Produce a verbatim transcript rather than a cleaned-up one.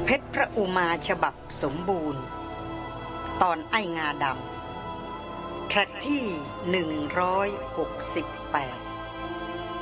เพชรพระอุมาฉบับสมบูรณ์ตอนไอ้งาดำแทร็กที่หนึ่งร้อยหกสิบแปด